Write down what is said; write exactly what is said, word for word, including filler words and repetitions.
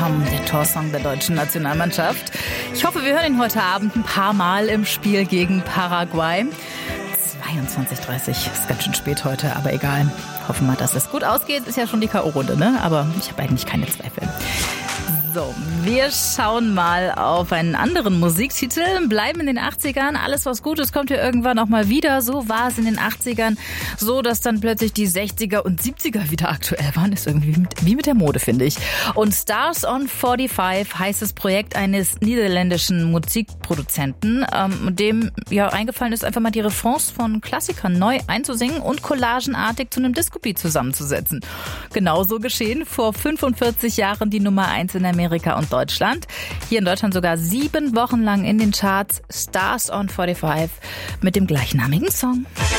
Anthem, der Torsong der deutschen Nationalmannschaft. Ich hoffe, wir hören ihn heute Abend ein paar Mal im Spiel gegen Paraguay. zweiundzwanzig Uhr dreißig, ist ganz schön spät heute, aber egal. Hoffen wir, dass es gut ausgeht. Ist ja schon die K O-Runde, ne? Aber ich habe eigentlich keine Zweifel. So, wir schauen mal auf einen anderen Musiktitel, bleiben in den achtzigern. Alles, was gut ist, kommt ja irgendwann auch mal wieder. So war es in den achtzigern, so dass dann plötzlich die sechziger und siebziger wieder aktuell waren. Ist irgendwie mit, wie mit der Mode, finde ich. Und Stars on forty-five heißt das Projekt eines niederländischen Musikproduzenten, ähm, dem ja eingefallen ist, einfach mal die Refrains von Klassikern neu einzusingen und collagenartig zu einem Disco-Beat zusammenzusetzen. Genauso geschehen vor fünfundvierzig Jahren die Nummer eins in Amerika und Deutschland. Hier in Deutschland sogar sieben Wochen lang in den Charts. Stars on forty-five mit dem gleichnamigen Song.